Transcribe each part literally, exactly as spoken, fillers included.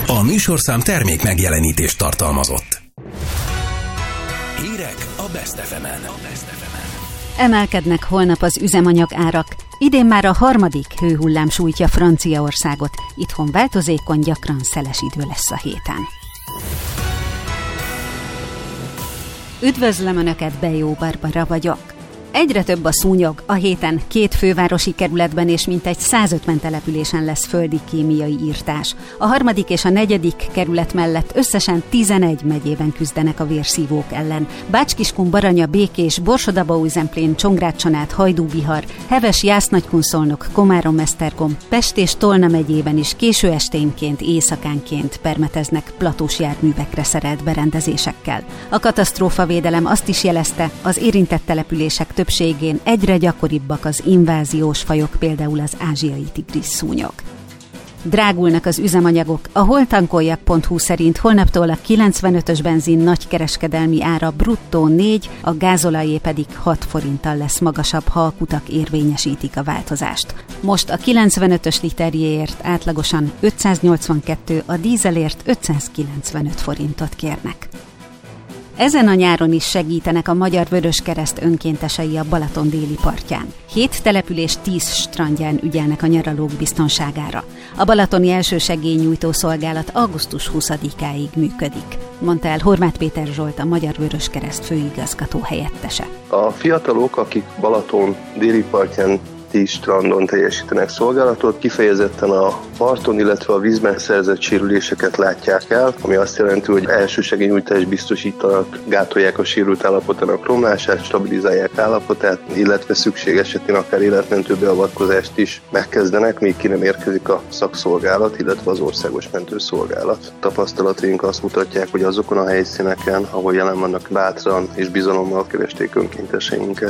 A műsorszám termék megjelenítést tartalmazott. Hírek a Best ef emen. Emelkednek holnap az üzemanyag árak. Idén már a harmadik hőhullám sújtja Franciaországot. Itthon változékony, gyakran szeles idő lesz a héten. Üdvözlöm Önöket, Bejó Barbara vagyok. Egyre több a szúnyog, a héten két fővárosi kerületben és mintegy százötven településen lesz földi kémiai írtás. A harmadik és a negyedik kerület mellett összesen tizenegy megyében küzdenek a vérszívók ellen. Bács-Kiskun, Baranya, Békés, Borsod-Abaúj-Zemplén, Csongrád-Csanád, Hajdú-Bihar, Heves, Jász-Nagykunszolnok, Komárom-Esztergom, Pest és Tolna megyében is késő esténként, éjszakánként permeteznek platós járművekre szerelt berendezésekkel. A katasztrófavédelem azt is jelezte, az érintett települések többségén egyre gyakoribbak az inváziós fajok, például az ázsiai tigrisszúnyog. Drágulnak az üzemanyagok. A holtankoljak pont hu szerint holnaptól a kilencvenötös benzin nagykereskedelmi ára bruttó négy, a gázolajé pedig hat forinttal lesz magasabb, ha a kutak érvényesítik a változást. Most a kilencvenötös literjéért átlagosan ötszáznyolcvankettő, a dízelért ötszázkilencvenöt forintot kérnek. Ezen a nyáron is segítenek a Magyar Vöröskereszt önkéntesei a Balaton déli partján. Hét település tíz strandján ügyelnek a nyaralók biztonságára. A balatoni elsősegélynyújtó szolgálat augusztus huszadikáig működik, mondta el Horváth Péter Zsolt, a Magyar Vöröskereszt főigazgató helyettese. A fiatalok, akik Balaton déli partján tíz strandon teljesítenek szolgálatot, kifejezetten a parton, illetve a vízben szerzett sérüléseket látják el, ami azt jelenti, hogy elsősegélynyújtást biztosítanak, gátolják a sérült állapotának romlását, stabilizálják állapotát, illetve szükség esetén akár életmentő beavatkozást is megkezdenek, míg ki nem érkezik a szakszolgálat, illetve az országos mentőszolgálat. Tapasztalataink azt mutatják, hogy azokon a helyszíneken, ahol jelen vannak, bátran és bizalommal keresték önkénteseinket.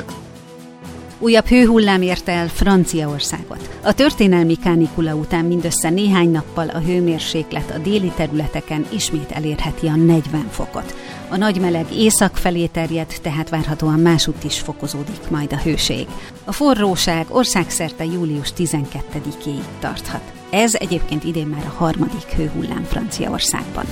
Újabb hőhullám érte el Franciaországot. A történelmi kánikula után mindössze néhány nappal a hőmérséklet a déli területeken ismét elérheti a negyven fokot. A nagy meleg észak felé terjed, tehát várhatóan másutt is fokozódik majd a hőség. A forróság országszerte július tizenkettedikéig tarthat. Ez egyébként idén már a harmadik hőhullám Franciaországban.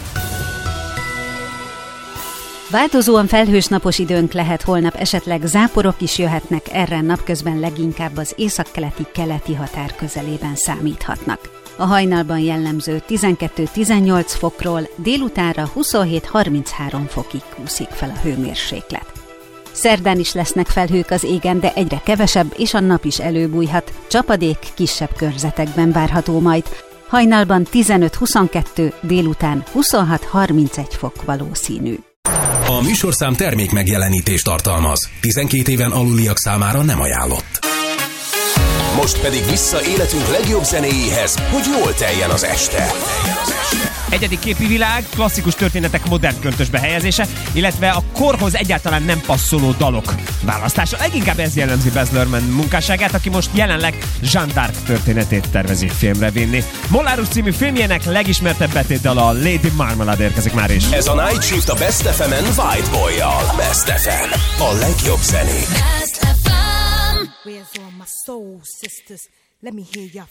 Változóan felhős napos időnk lehet holnap, esetleg záporok is jöhetnek, erre napközben leginkább az északkeleti keleti határ közelében számíthatnak. A hajnalban jellemző tizenkettő-tizennyolc fokról délutánra huszonhét harminchárom fokig kúszik fel a hőmérséklet. Szerdán is lesznek felhők az égen, de egyre kevesebb, és a nap is előbújhat, csapadék kisebb körzetekben várható majd. Hajnalban tizenöt-huszonkettő, délután huszonhat harmincegy fok valószínű. A műsorszám termék megjelenítést tartalmaz. tizenkét éven aluliak számára nem ajánlott. Most pedig vissza életünk legjobb zenéjéhez, hogy jól teljen az este. Egyedik képi világ, klasszikus történetek modern köntösbe helyezése, illetve a korhoz egyáltalán nem passzoló dalok választása. Leginkább ez jellemzi Baz Luhrmann munkásságát, aki most jelenleg Jeanne d'Arc történetét tervezi filmre vinni. Mollárus című filmjének legismertebb betétdala, a Lady Marmalade érkezik már is. Ez a Night Shift a Best ef emen White Boy-jal. Best ef em, a legjobb zenék. Where's all my soul sisters? Let me hear your